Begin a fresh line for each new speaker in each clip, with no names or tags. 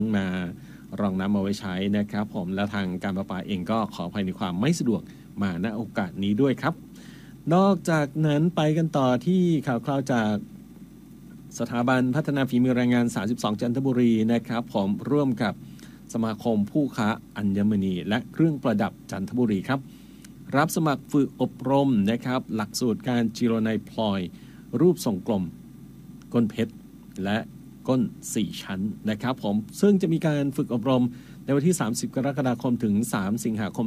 มารองน้ำเอาไว้ใช้นะครับผมและทางการประปาเองก็ขออภัยในความไม่สะดวกมาณโอกาสนี้ด้วยครับนอกจากนั้นไปกันต่อที่ข่าวคราวจากสถาบันพัฒนาฝีมือแรงงาน32จันทบุรีนะครับผมร่วมกับสมาคมผู้ค้าอัญมณีและเครื่องประดับจันทบุรีครับรับสมัครฝึกอบรมนะครับหลักสูตรการจิโรไนพลอยรูปทรงกลมก้นเพชรและก้น4ชั้นนะครับผมซึ่งจะมีการฝึกอบรมในวันที่30กรกฎาคมถึง3สิงหาคม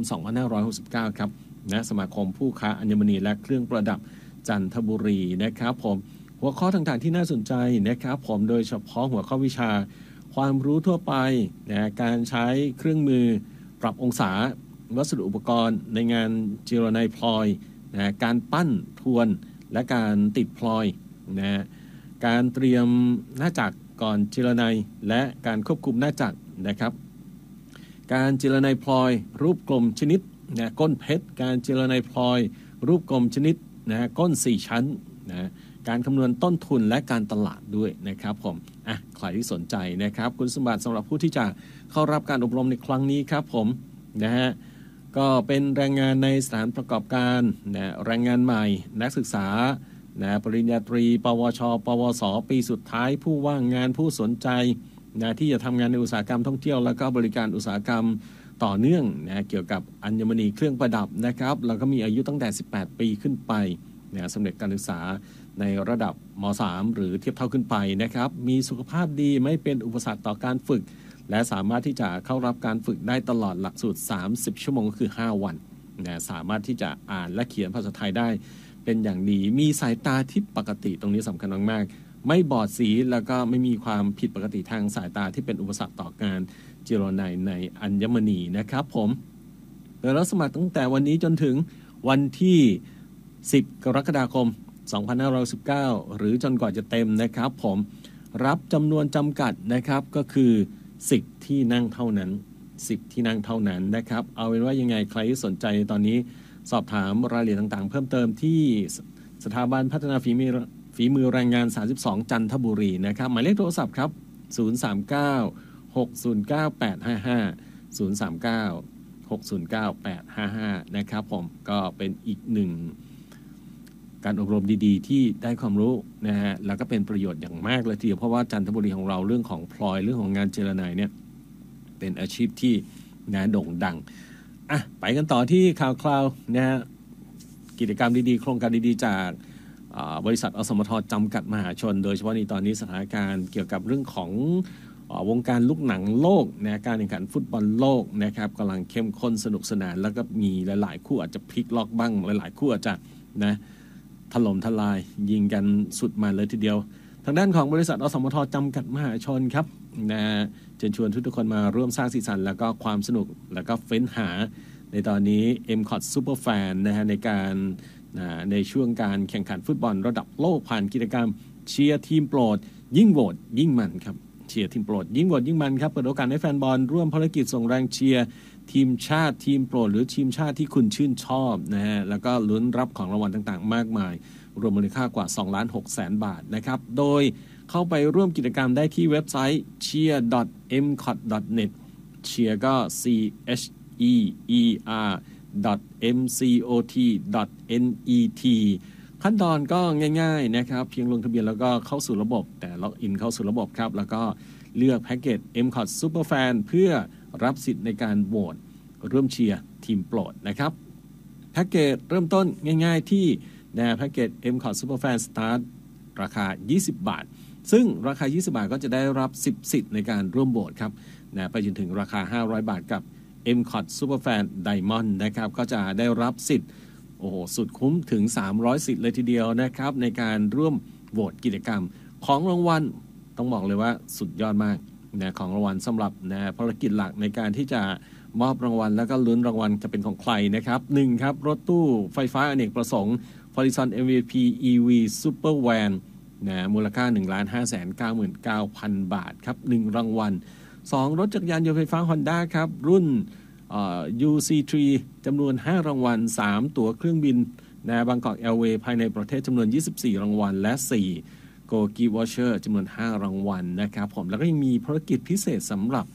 2569ครับณสมาคมผู้ค้าอัญมณีและเครื่องประดับจันทบุรีนะครับผมหัวข้อต่างๆที่น่าสนใจนะครับผมโดยเฉพาะหัวข้อวิชาความรู้ทั่วไปนะการใช้เครื่องมือปรับองศาวัสดุอุปกรณ์ในงานจิโรไนพลอยนะการปั้นทวนและการติดพลอยนะการเตรียมหน้าจักรก่อนจิโรไนและการควบคุมหน้าจักรนะครับการจิโรไนพลอยรูปกลมชนิดนะก้นเพชรการจิโรไนพลอยรูปกลมชนิดนะก้น4ชั้นนะการคำนวณต้นทุนและการตลาดด้วยนะครับผมใครที่สนใจนะครับคุณสมบัติสำหรับผู้ที่จะเข้ารับการอบรมในครั้งนี้ครับผมนะฮะก็เป็นแรงงานในสถานประกอบการนะแรงงานใหม่นักศึกษานะปริญญาตรีปวชปวสปีสุดท้ายผู้ว่างงานผู้สนใจนะที่จะทำงานในอุตสาหกรรมท่องเที่ยวแล้วก็บริการอุตสาหกรรมต่อเนื่องนะเกี่ยวกับอัญมณีเครื่องประดับนะครับแล้วก็มีอายุตั้งแต่18ปีขึ้นไปนะสำเร็จการศึกษาในระดับม.3 หรือเทียบเท่าขึ้นไปนะครับมีสุขภาพดีไม่เป็นอุปสรรคต่อการฝึกและสามารถที่จะเข้ารับการฝึกได้ตลอดหลักสูตร30ชั่วโมงก็คือ5วันนะสามารถที่จะอ่านและเขียนภาษาไทยได้เป็นอย่างดีมีสายตาที่ปกติตรงนี้สำคัญมากๆไม่บอดสีแล้วก็ไม่มีความผิดปกติทางสายตาที่เป็นอุปสรรคต่อการจิโรไนในอัญมณีนะครับผมเปิดรับสมัครตั้งแต่วันนี้จนถึงวันที่10กรกฎาคม2519หรือจนกว่าจะเต็มนะครับผมรับจำนวนจำกัดนะครับก็คือ10ที่นั่งเท่านั้น10ที่นั่งเท่านั้นนะครับเอาเป็นว่ายังไงใครที่สนใจตอนนี้สอบถามรายละเอียดต่างๆเพิ่มเติมที่สถาบันพัฒนาฝีมือแรงงาน32จันทบุรีนะครับหมายเลขโทรศัพท์ครับ039 609 855 039 609 855นะครับผมก็เป็นอีกหนึ่งการอบรมดีๆที่ได้ความรู้นะฮะแล้วก็เป็นประโยชน์อย่างมากเลยทีเดียวเพราะว่าจันทบุรีของเราเรื่องของพลอยเรื่องของงานเจรไนเนี่ยเป็นอาชีพที่นะโด่งดังไปกันต่อที่ข่าวคราวนะฮะกิจกรรมดีๆโครงการดีๆจากบริษัทอสมทจำกัดมหาชนโดยเฉพาะในตอนนี้สถานการณ์เกี่ยวกับเรื่องของวงการลูกหนังโลกนะการแข่งขันฟุตบอลโลกนะครับกำลังเข้มข้นสนุกสนานแล้วก็มีหลายๆคู่อาจจะพลิกล็อกบ้างหลายๆคู่อาจจะนะถล่มทลายยิงกันสุดมันเลยทีเดียวทางด้านของบริษัทอสมทจำกัดมหาชนครับนะเชิญชวนทุกคนมาร่วมสร้างสีสันแล้วก็ความสนุกแล้วก็เฟ้นหาในตอนนี้ MCOT Super Fan นะฮะในการในช่วงการแข่งขันฟุตบอลระดับโลกผ่านกิจกรรมเชียร์ทีมโปรดยิ่งโหวตยิ่งมันครับเชียร์ทีมโปรดยิ่งโหวตยิ่งมันครับเปิดโอกาสให้แฟนบอลร่วมภารกิจส่งแรงเชียร์ทีมชาติทีมโปรดหรือทีมชาติที่คุณชื่นชอบนะฮะแล้วก็ลุ้นรับของรางวัลต่างๆมากมายรวมมูลค่ากว่า 2,600,000 บาทนะครับโดยเข้าไปร่วมกิจกรรมได้ที่เว็บไซต์ cheer.mcot.net เชียร์ก็ cheer.mcot.net ขั้นตอนก็ง่ายๆนะครับเพียงลงทะเบียนแล้วก็เข้าสู่ระบบแต่ล็อกอินเข้าสู่ระบบครับแล้วก็เลือกแพ็กเกจ MCOT Super Fan เพื่อรับสิทธิ์ในการโหวตร่วมเชียร์ทีมโปรดนะครับแพ็กเกจเริ่มต้นง่ายๆที่แพ็กเกจ MCOT Super Fan Start ราคา20 บาทซึ่งราคา20 บาทก็จะได้รับ10สิทธิ์ในการร่วมโหวตครับไปจนถึงราคา500 บาทกับ MCOT Super Fan Diamond นะครับก็จะได้รับสิทธิ์สุดคุ้มถึง300สิทธิ์เลยทีเดียวนะครับในการร่วมโหวตกิจกรรมของรางวัลต้องบอกเลยว่าสุดยอดมากนะของรางวัลสำหรับภารกิจหลักในการที่จะมอบรางวัลแล้วก็ลุ้นรางวัลจะเป็นของใครนะครับ1ครับรถตู้ไฟฟ้าอเนกประสงค์ Horizon MVP EV Super Van มูลค่า 1,599,000 บาทครับ1รางวัล2รถจักรยานยนต์ไฟฟ้า Honda ครับรุ่นUC3 จำนวน5รางวัล3ตั๋วเครื่องบินบางกอกแอร์เวย์ภายในประเทศจำนวน24รางวัลและ4 Go Gift Voucher จำนวน5รางวัลนะครับผมแล้วก็ยังมีภารกิจพิเศษสำหรับ